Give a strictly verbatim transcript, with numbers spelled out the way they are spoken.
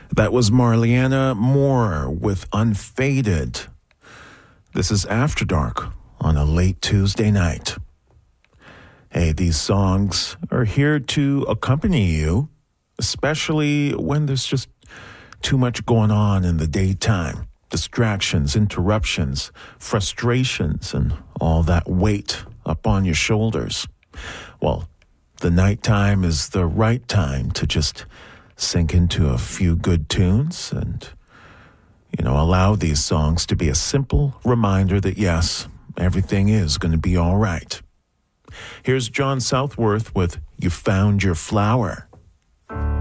That was Marliana Moore with Unfaded. This is After Dark on a late Tuesday night. Hey, these songs are here to accompany you, especially when there's just too much going on in the daytime. Distractions, interruptions, frustrations, and all that weight up on your shoulders. Well, the nighttime is the right time to just sink into a few good tunes and, you know, allow these songs to be a simple reminder that, yes, everything is going to be all right. Here's John Southworth with You Found Your Flower.